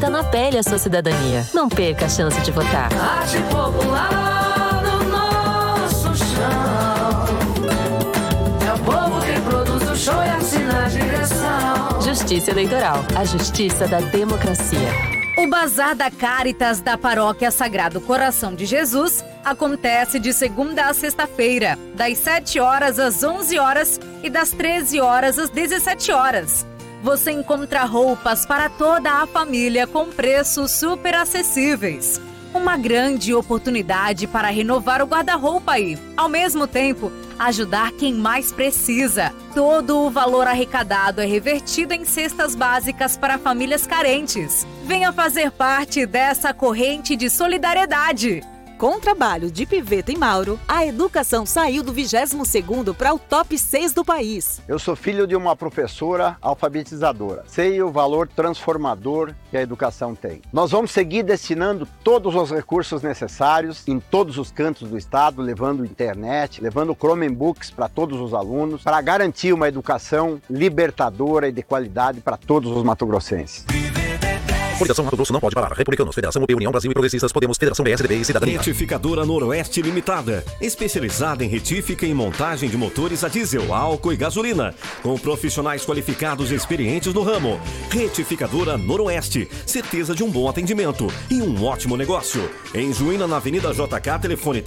Sinta na pele a sua cidadania. Não perca a chance de votar. Arte popular no nosso chão. É o povo que produz o show e assina a direção. Justiça Eleitoral, a justiça da democracia. O Bazar da Caritas da Paróquia Sagrado Coração de Jesus acontece de segunda a sexta-feira, das 7 horas às 11 horas e das 13 horas às 17 horas. Você encontra roupas para toda a família com preços super acessíveis. Uma grande oportunidade para renovar o guarda-roupa e, ao mesmo tempo, ajudar quem mais precisa. Todo o valor arrecadado é revertido em cestas básicas para famílias carentes. Venha fazer parte dessa corrente de solidariedade. Com o trabalho de Piveta e Mauro, a educação saiu do 22º para o top 6 do país. Eu sou filho de uma professora alfabetizadora. Sei o valor transformador que a educação tem. Nós vamos seguir destinando todos os recursos necessários em todos os cantos do estado, levando internet, levando Chromebooks para todos os alunos, para garantir uma educação libertadora e de qualidade para todos os mato-grossenses. Coligação Mato Grosso não pode parar. Republicanos, Federação UP, União Brasil e Progressistas, Podemos, Federação PSDB e Cidadania. Retificadora Noroeste Limitada, especializada em retífica e montagem de motores a diesel, álcool e gasolina, com profissionais qualificados e experientes no ramo. Retificadora Noroeste, certeza de um bom atendimento e um ótimo negócio. Em Juína, na Avenida JK, telefone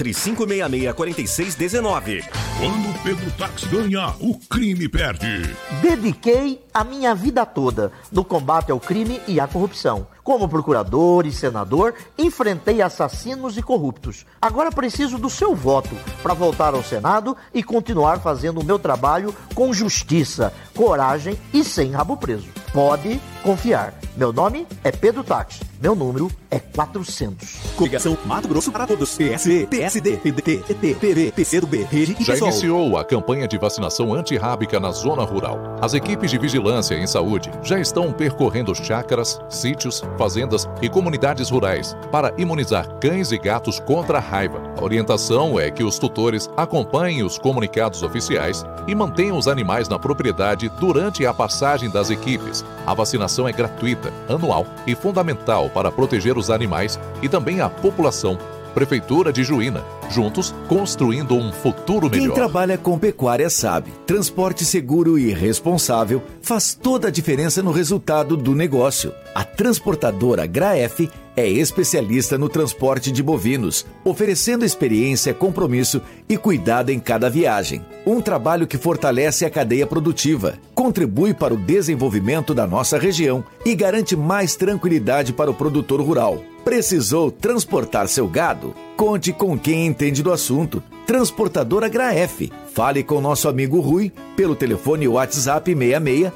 3566-4619. Quando o Pedro Tax ganha, o crime perde. Dediquei a minha vida toda no combate ao crime e à corrupção. Como procurador e senador, enfrentei assassinos e corruptos. Agora preciso do seu voto para voltar ao Senado e continuar fazendo o meu trabalho com justiça, coragem e sem rabo preso. Pode confiar. Meu nome é Pedro Tax. Meu número é 400. Coligação Mato Grosso para Todos. PSE, PSD, PDT, PT, PV, PCdoB, Rede e Já PSOL. iniciou a campanha de vacinação antirrábica na zona rural. As equipes de vigilância em saúde já estão percorrendo chácaras, sítios, fazendas e comunidades rurais para imunizar cães e gatos contra a raiva. A orientação é que os tutores acompanhem os comunicados oficiais e mantenham os animais na propriedade durante a passagem das equipes. A vacinação é gratuita, anual e fundamental para proteger os animais e também a população. Prefeitura de Juína, juntos construindo um futuro melhor. Quem trabalha com pecuária sabe, transporte seguro e responsável faz toda a diferença no resultado do negócio. A transportadora Graef é especialista no transporte de bovinos, oferecendo experiência, compromisso e cuidado em cada viagem. Um trabalho que fortalece a cadeia produtiva, contribui para o desenvolvimento da nossa região e garante mais tranquilidade para o produtor rural. Precisou transportar seu gado? Conte com quem entende do assunto. Transportadora Graef. Fale com nosso amigo Rui pelo telefone WhatsApp 66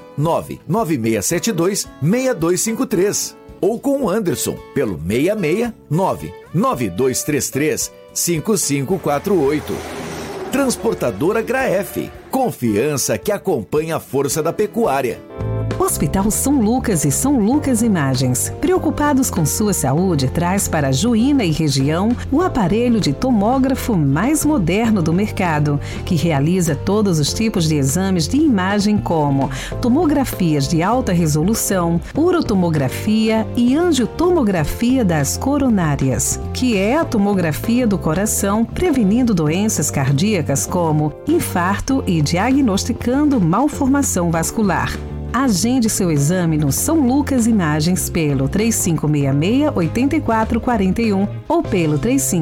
99672 6253. Ou com o Anderson pelo 66 99233 5548. Transportadora Graef. Confiança que acompanha a força da pecuária. Hospital São Lucas e São Lucas Imagens, preocupados com sua saúde, traz para Juína e região o aparelho de tomógrafo mais moderno do mercado, que realiza todos os tipos de exames de imagem como tomografias de alta resolução, urotomografia e angiotomografia das coronárias, que é a tomografia do coração, prevenindo doenças cardíacas como infarto e diagnosticando malformação vascular. Agende seu exame no São Lucas Imagens pelo 3566-8441 ou pelo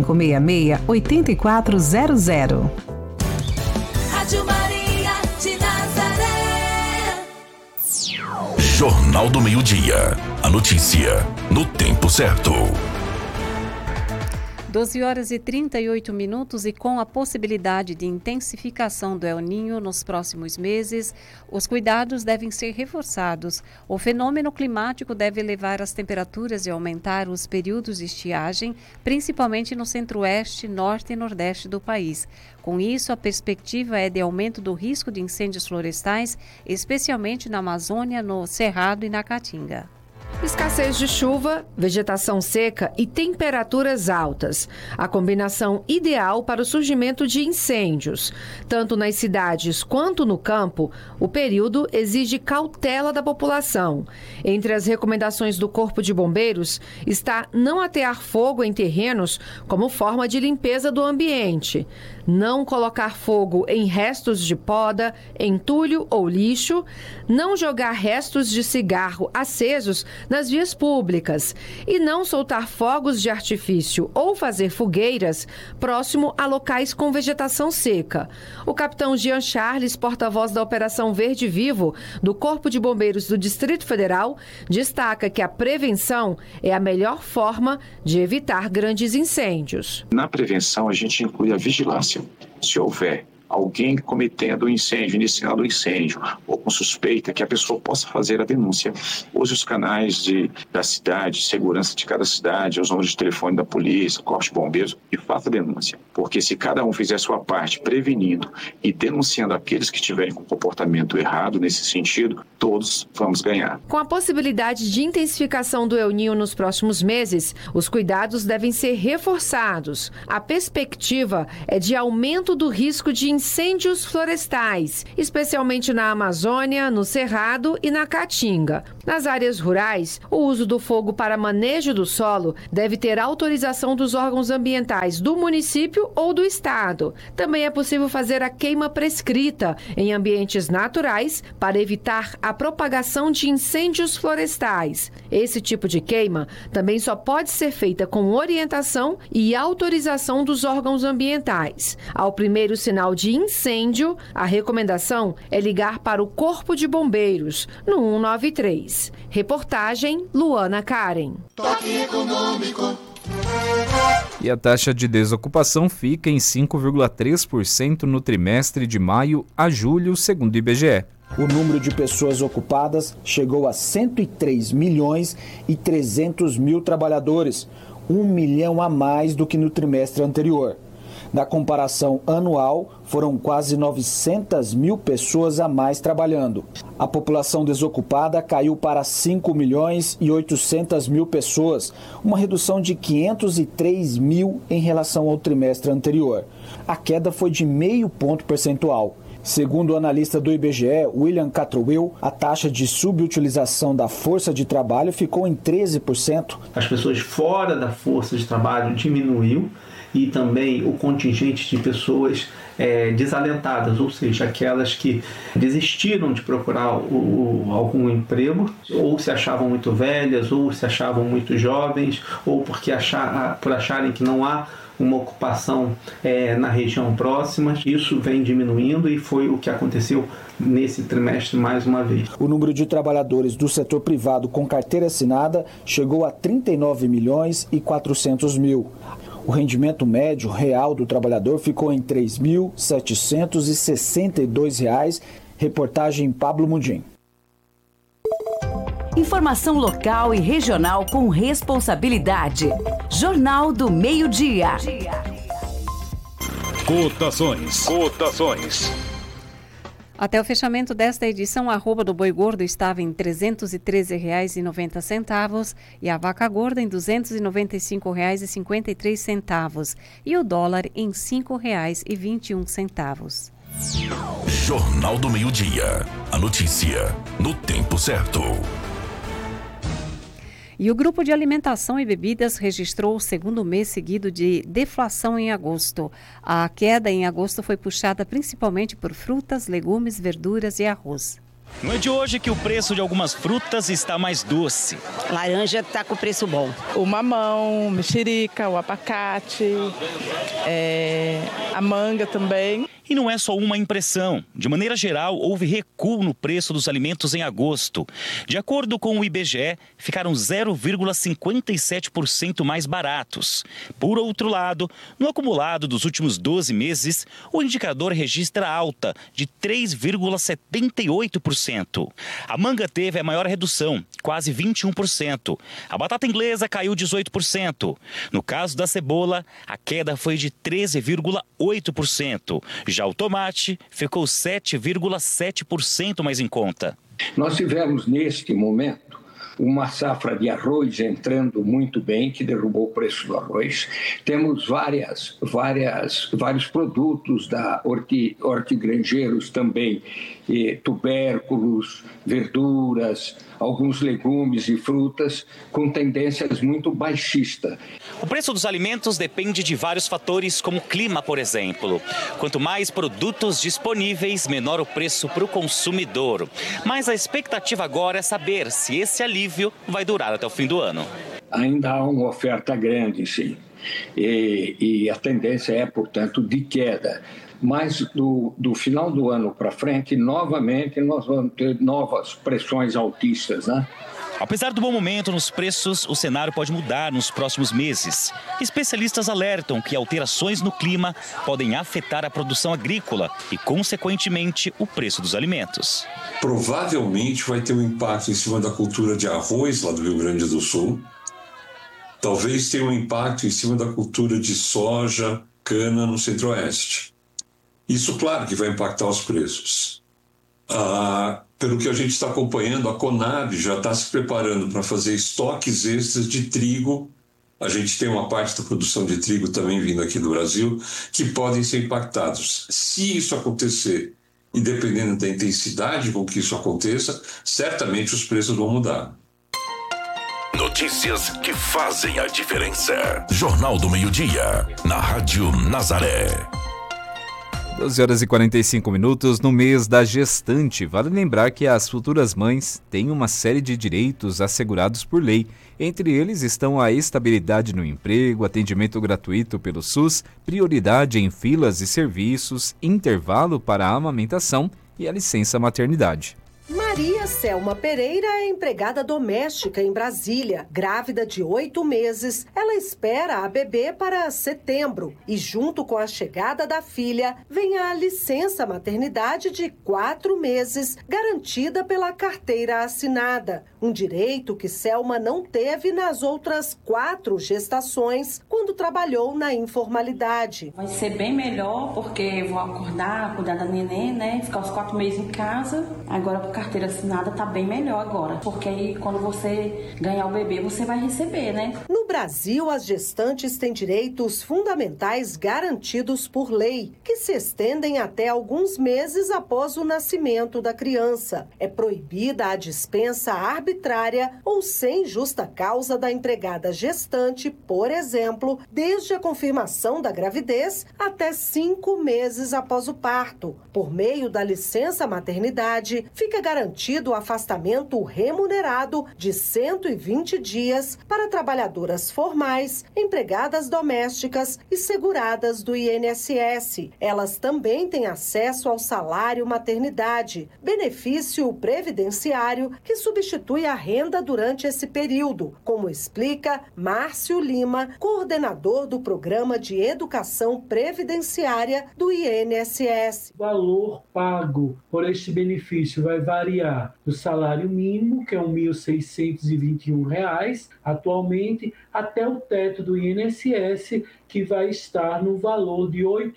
3566-8400. Rádio Maria de Nazaré. Jornal do Meio-Dia. A notícia no tempo certo. 12 horas e 38 minutos e com a possibilidade de intensificação do El Niño nos próximos meses, os cuidados devem ser reforçados. O fenômeno climático deve elevar as temperaturas e aumentar os períodos de estiagem, principalmente no centro-oeste, norte e nordeste do país. Com isso, a perspectiva é de aumento do risco de incêndios florestais, especialmente na Amazônia, no Cerrado e na Caatinga. Escassez de chuva, vegetação seca e temperaturas altas. A combinação ideal para o surgimento de incêndios. Tanto nas cidades quanto no campo, o período exige cautela da população. Entre as recomendações do Corpo de Bombeiros está não atear fogo em terrenos como forma de limpeza do ambiente. Não colocar fogo em restos de poda, entulho ou lixo. Não jogar restos de cigarro acesos nas vias públicas e não soltar fogos de artifício ou fazer fogueiras próximo a locais com vegetação seca. O capitão Jean Charles, porta-voz da Operação Verde Vivo do Corpo de Bombeiros do Distrito Federal, destaca que a prevenção é a melhor forma de evitar grandes incêndios. Na prevenção, a gente inclui a vigilância. Se houver alguém cometendo um incêndio, iniciando um incêndio, ou com suspeita, que a pessoa possa fazer a denúncia. Use os canais da cidade, segurança de cada cidade, os números de telefone da polícia, corpo de bombeiros, e faça a denúncia. Porque se cada um fizer a sua parte, prevenindo e denunciando aqueles que estiverem com comportamento errado nesse sentido, todos vamos ganhar. Com a possibilidade de intensificação do El Niño nos próximos meses, os cuidados devem ser reforçados. A perspectiva é de aumento do risco de incêndios florestais, especialmente na Amazônia, no Cerrado e na Caatinga. Nas áreas rurais, o uso do fogo para manejo do solo deve ter autorização dos órgãos ambientais do município ou do estado. Também é possível fazer a queima prescrita em ambientes naturais para evitar a propagação de incêndios florestais. Esse tipo de queima também só pode ser feita com orientação e autorização dos órgãos ambientais. Ao primeiro sinal de incêndio, a recomendação é ligar para o Corpo de Bombeiros, no 193. Reportagem Luana Karen. Toque econômico. E a taxa de desocupação fica em 5,3% no trimestre de maio a julho, segundo o IBGE. O número de pessoas ocupadas chegou a 103 milhões e 300 mil trabalhadores, 1 milhão a mais do que no trimestre anterior. Na comparação anual, foram quase 900 mil pessoas a mais trabalhando. A população desocupada caiu para 5 milhões e 800 mil pessoas, uma redução de 503 mil em relação ao trimestre anterior. A queda foi de 0,5 ponto percentual. Segundo o analista do IBGE, William Cattrowell, a taxa de subutilização da força de trabalho ficou em 13%. As pessoas fora da força de trabalho diminuiu e também o contingente de pessoas desalentadas, ou seja, aquelas que desistiram de procurar algum emprego, ou se achavam muito velhas, ou se achavam muito jovens, ou porque por acharem que não há uma ocupação na região próxima. Isso vem diminuindo e foi o que aconteceu nesse trimestre mais uma vez. O número de trabalhadores do setor privado com carteira assinada chegou a 39 milhões e 400 mil. O rendimento médio real do trabalhador ficou em R$ 3.762. Reportagem Pablo Mundim. Informação local e regional com responsabilidade. Jornal do Meio-Dia. Cotações. Até o fechamento desta edição, a arroba do boi gordo estava em R$ 313,90 e a vaca gorda em R$ 295,53 e o dólar em R$ 5,21. Jornal do Meio-Dia. A notícia no tempo certo. E o Grupo de Alimentação e Bebidas registrou o segundo mês seguido de deflação em agosto. A queda em agosto foi puxada principalmente por frutas, legumes, verduras e arroz. Não é de hoje que o preço de algumas frutas está mais doce. Laranja está com preço bom. O mamão, o mexerica, o abacate, a manga também. E não é só uma impressão. De maneira geral, houve recuo no preço dos alimentos em agosto. De acordo com o IBGE, ficaram 0,57% mais baratos. Por outro lado, no acumulado dos últimos 12 meses, o indicador registra alta de 3,78%. A manga teve a maior redução, quase 21%. A batata inglesa caiu 18%. No caso da cebola, a queda foi de 13,8%. Já o tomate ficou 7,7% mais em conta. Nós tivemos, neste momento, uma safra de arroz entrando muito bem, que derrubou o preço do arroz. Temos vários produtos da hortigranjeiros também, tubérculos, verduras, alguns legumes e frutas com tendências muito baixistas. O preço dos alimentos depende de vários fatores, como o clima, por exemplo. Quanto mais produtos disponíveis, menor o preço para o consumidor. Mas a expectativa agora é saber se esse alívio vai durar até o fim do ano. Ainda há uma oferta grande, sim. E a tendência é, portanto, de queda. Mas do final do ano para frente, novamente, nós vamos ter novas pressões altistas, né? Apesar do bom momento nos preços, o cenário pode mudar nos próximos meses. Especialistas alertam que alterações no clima podem afetar a produção agrícola e, consequentemente, o preço dos alimentos. Provavelmente vai ter um impacto em cima da cultura de arroz lá do Rio Grande do Sul. Talvez tenha um impacto em cima da cultura de soja, cana no Centro-Oeste. Isso, claro, que vai impactar os preços. Pelo que a gente está acompanhando, a Conab já está se preparando para fazer estoques extras de trigo. A gente tem uma parte da produção de trigo também vindo aqui do Brasil, que podem ser impactados. Se isso acontecer, e dependendo da intensidade com que isso aconteça, certamente os preços vão mudar. Notícias que fazem a diferença. Jornal do Meio-Dia, na Rádio Nazaré. 12 horas e 45 minutos no mês da gestante. Vale lembrar que as futuras mães têm uma série de direitos assegurados por lei. Entre eles estão a estabilidade no emprego, atendimento gratuito pelo SUS, prioridade em filas e serviços, intervalo para a amamentação e a licença maternidade. Maria Selma Pereira é empregada doméstica em Brasília. Grávida de 8 meses, ela espera a bebê para setembro. E junto com a chegada da filha, vem a licença maternidade de 4 meses, garantida pela carteira assinada. Um direito que Selma não teve nas outras 4 gestações, quando trabalhou na informalidade. Vai ser bem melhor, porque vou acordar, cuidar da neném, né? Ficar os 4 meses em casa. Agora, com carteira assinada, tá bem melhor agora. Porque aí, quando você ganhar o bebê, você vai receber, né? No Brasil, as gestantes têm direitos fundamentais garantidos por lei, que se estendem até alguns meses após o nascimento da criança. É proibida a dispensa arbitrária ou sem justa causa da empregada gestante, por exemplo, desde a confirmação da gravidez até 5 meses após o parto. Por meio da licença maternidade, fica garantido o afastamento remunerado de 120 dias para trabalhadoras formais, empregadas domésticas e seguradas do INSS. Elas também têm acesso ao salário maternidade, benefício previdenciário que substitui a renda durante esse período, como explica Márcio Lima, coordenador do Programa de Educação Previdenciária do INSS. O valor pago por este benefício vai variar do salário mínimo, que é R$ 1.621 atualmente, até o teto do INSS, que vai estar no valor de R$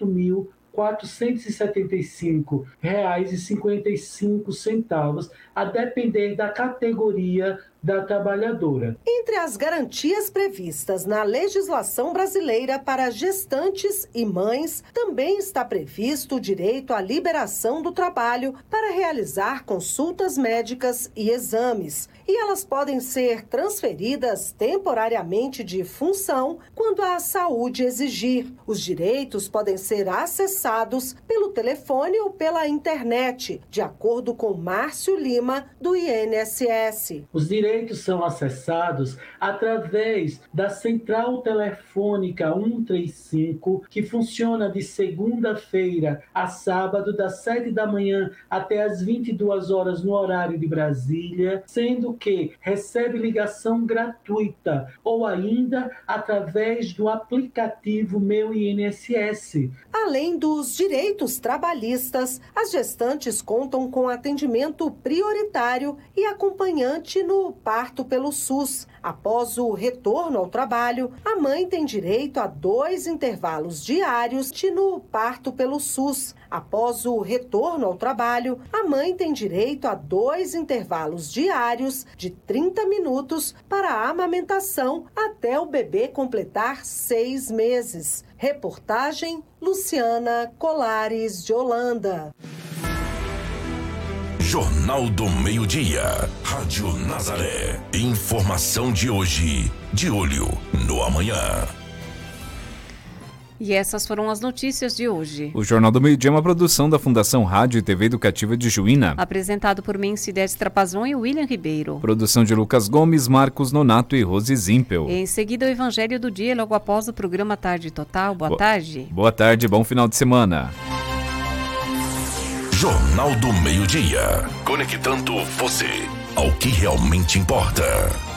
8.475,55, a depender da categoria da trabalhadora. Entre as garantias previstas na legislação brasileira para gestantes e mães, também está previsto o direito à liberação do trabalho para realizar consultas médicas e exames. E elas podem ser transferidas temporariamente de função quando a saúde exigir. Os direitos podem ser acessados pelo telefone ou pela internet, de acordo com Márcio Lima, do INSS. Os direitos são acessados através da central telefônica 135, que funciona de segunda-feira a sábado, das 7 da manhã até as 22 horas no horário de Brasília, sendo que recebe ligação gratuita ou ainda através do aplicativo Meu INSS. Além dos direitos trabalhistas, as gestantes contam com atendimento prioritário e acompanhante no parto pelo SUS. Após o retorno ao trabalho, a mãe tem direito a 2 intervalos diários no parto pelo SUS. Após o retorno ao trabalho, a mãe tem direito a 2 intervalos diários de 30 minutos para a amamentação até o bebê completar 6 meses. Reportagem Luciana Colares de Holanda. Jornal do Meio-Dia, Rádio Nazaré. Informação de hoje, de olho no amanhã. E essas foram as notícias de hoje. O Jornal do Meio-Dia é uma produção da Fundação Rádio e TV Educativa de Juína. Apresentado por mim, Cidete Trapazon e William Ribeiro. Produção de Lucas Gomes, Marcos Nonato e Rose Zimpel. Em seguida, o Evangelho do Dia, logo após o programa Tarde Total. Boa tarde. Boa tarde, bom final de semana. Jornal do Meio-Dia. Conectando você ao que realmente importa.